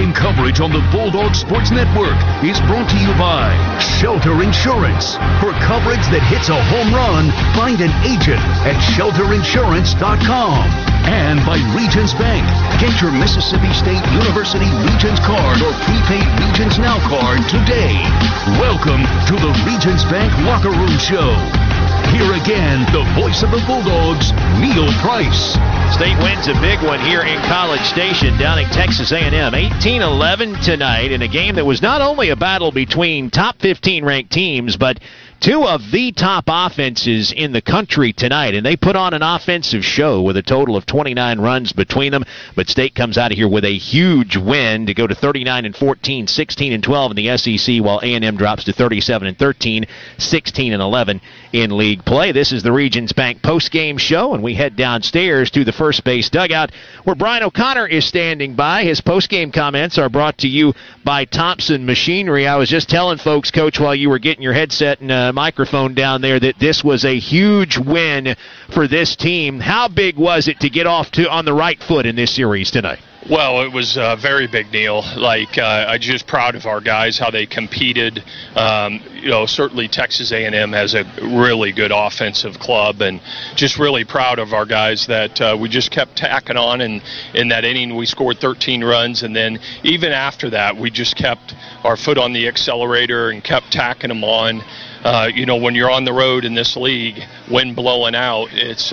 Pregame coverage on the Bulldog Sports Network is brought to you by Shelter Insurance. For coverage that hits a home run, find an agent at shelterinsurance.com. And by Regions Bank. Get your Mississippi State University Regions card or prepaid Regions Now card today. Welcome to the Regions Bank Locker Room Show. Here again, the voice of the Bulldogs, Neil Price. State wins a big one here in College Station, downing Texas A&M 18-11 tonight in a game that was not only a battle between top 15 ranked teams, but two of the top offenses in the country tonight, and they put on an offensive show with a total of 29 runs between them. But State comes out of here with a huge win to go to 39-14, 16-12 in the SEC, while A&M drops to 37-13, 16-11 in league play. This is the Regions Bank post-game show, and we head downstairs to the first base dugout where Brian O'Connor is standing by. His post-game comments are brought to you by Thompson Machinery. I was just telling folks, Coach, while you were getting your headset and microphone down there, that this was a huge win for this team. How big was it to get off to on the right foot in this series tonight? Well, it was a very big deal. I'm just proud of our guys, how they competed. Certainly Texas A&M has a really good offensive club, and just really proud of our guys that we just kept tacking on. And in that inning, we scored 13 runs, and then even after that, we just kept our foot on the accelerator and kept tacking them on. When you're on the road in this league, wind blowing out, it's,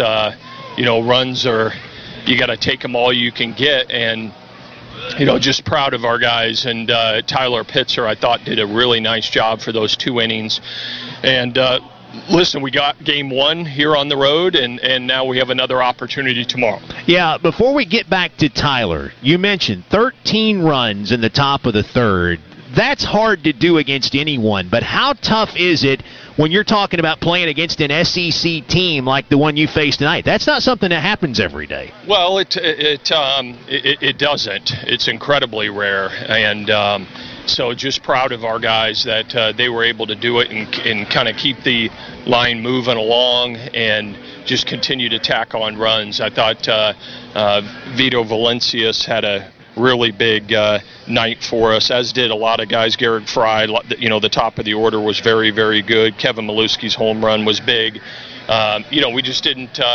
runs are, you got to take them all you can get. And, just proud of our guys. And Tyler Pitzer, I thought, did a really nice job for those 2 innings. And, listen, we got game 1 here on the road, and now we have another opportunity tomorrow. Yeah, before we get back to Tyler, you mentioned 13 runs in the top of the third. That's hard to do against anyone, but how tough is it when you're talking about playing against an SEC team like the one you faced tonight? That's not something that happens every day. Well, it doesn't. It's incredibly rare, and so just proud of our guys that they were able to do it and kind of keep the line moving along and just continue to tack on runs. I thought Vito Valencias had a really big night for us, as did a lot of guys. Garrett Fry, the top of the order was very, very good. Kevin Maluski's home run was big. We just didn't